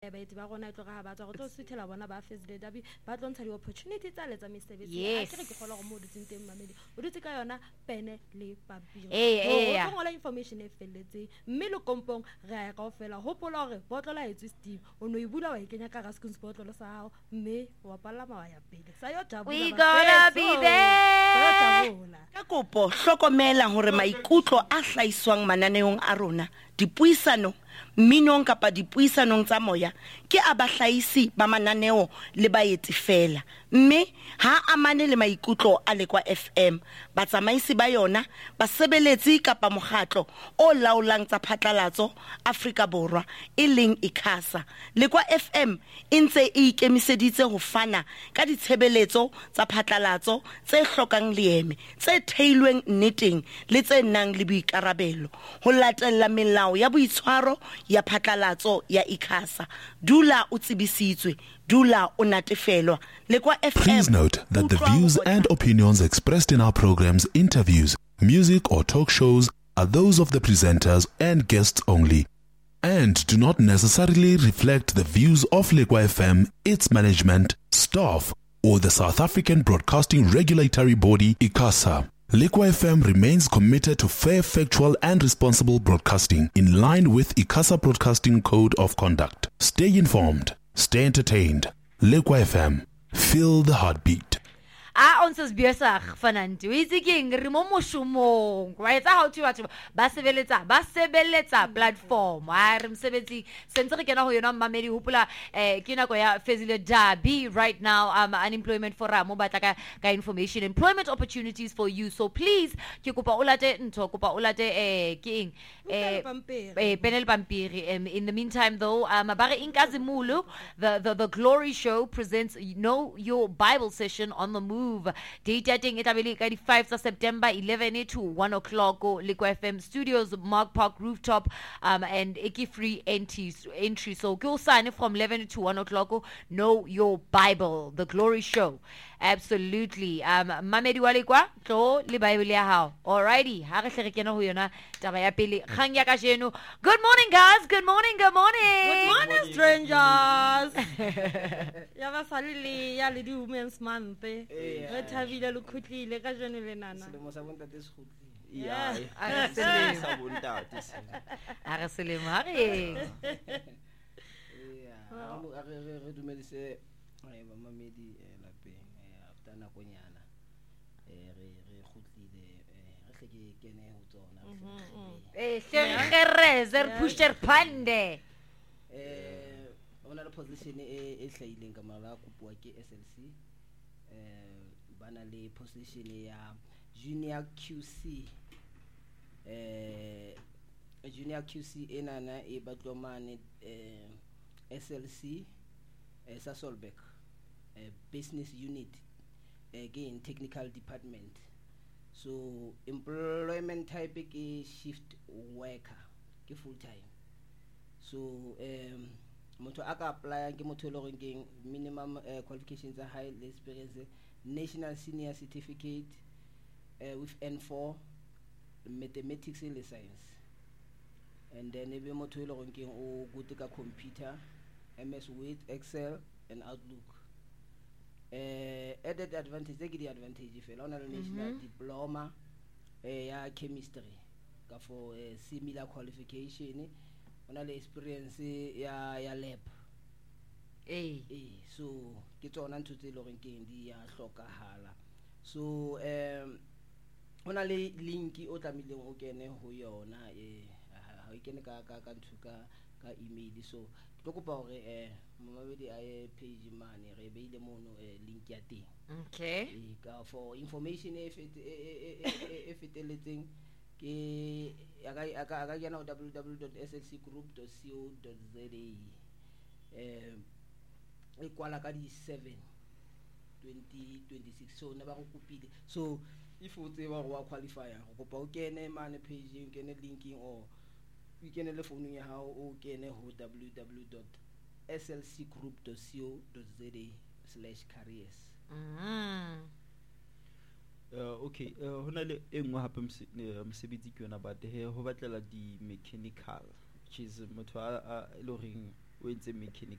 baeti ba rona tlo ga ba tswa go tlo sithela bona ba first day dabi ba tlo ntsha di opportunity tsa letsa mesebetsi Yes. a ke gola go mo ditsenteng mamedi o ditse ka yona pene le pampiri Eh. o ngola information e felletseng mme le kompong re a ka ofela hopola gore botlola etswe Steve o no e bula wa e kenya ka raskins botlolo sa hao mme wa palama wa ya pele sa yo tabula We gonna be there. Ka kopo hlokomela hore maikutlo a hlaiswang mananeong a rona dipuisano minong kapa dipuisanong tsa moya ke abahlaisi ba mananeo le baeti fela mme ha amane le maikutlo a Lekwa FM batsamaisi ba yona basebeletsi kapa mokgatlo o laolang tsa phatlalatso Afrika Borwa e leng ICASA Lekwa FM e ntse e ikemiseditse ho fana ka ditshebeletso tsa phatlalatso tse hlokang leeme tse theilweng nneteng le tse nang le boikarabelo ho latella melao ya boitshwaro ya phatlalatso ya ICASA dula o tsebisitswe dula o natefelwa Lekwa FM. Please note that the views and opinions expressed in our programs, interviews, music or talk shows are those of the presenters and guests only and do not necessarily reflect the views of Lekwa FM, its management, staff or the South African Broadcasting Regulatory Body ICASA. Lekwa FM remains committed to fair, factual and responsible broadcasting in line with ICASA Broadcasting Code of Conduct. Stay informed, stay entertained. Lekwa FM, feel the heartbeat. Ons is besig vanaand. Hoe is ek remo moshomong. Right? How to ba sebeletsa platform. Re msebetsi sentse re kena ho yona mamedi hopola ke nako ya Fezile Dabi right now unemployment forum mo batla ka information employment opportunities for you. So please ke kopa o late ntho kopa o late ke eng panel pampiri. In the meantime though bare inkazimulu the Glory Show presents Know Your Bible session on the move. Date dating itabeli ka di 5 September 11 to 1 o'clock Lekwa FM Studios Mark Park Rooftop and Eki free entry. So go sign from 11 to 1 o'clock. Know Your Bible, the Glory Show. Absolutely. Mamedi wa Lekwa tlo le Bible ya hao. Alrighty. Ha re hle re kena ho yona taba ya pele kgang ya ka jeno. Good morning guys. Good morning. Good morning, strangers. Ya ba salile ya le di Women's Month. Re thabile le khutlile ka jeno le nana. Selemo sa bontate se khutlile. Yeah. Sa bontate. Are selemo ha re. Re dumedise ba mamedi lapeng after nakonyana re khutlile re hle ke kene ho tsona Sergereze re pusher pande. Ona le position e hlahileng ka mara kopuwa ke SLC bana le position ya junior QC junior QC enana e batlomane SLC sa Solbeck business unit again technical department. So employment type ke shift worker ke full time. So motho aka apply ke motho le reng minimum qualifications are high experience national senior certificate with N4 mathematics and science, and then ebe motho le reng o good ka computer MS Word, Excel and Outlook. Added advantage take the advantage fela ona le national diploma ya chemistry ka for similar qualification ona le experience ya lab so ke tsona ntho tse le reng ke di ya hlokahala. So ona le link o tlamileng o kene ho yona ha o kene ka email. So ke kopa hore mamabedi a page mane re beile mono link ya teng. Okay. Ka for information e feteletseng ke aga kena ho www.slcgroup.co.za e kwala ka di 7 2026. So ne ba go kopile, so if o tseba go qualify go kopa o kene mane page e kene linking or we can le phone ya hao o kene ho www.slcgroup.co.za/careers. Okay, hona le engwe hape mosebetsi ke yona but ho batlela di mechanical which is motho a lo reng o entse mechanical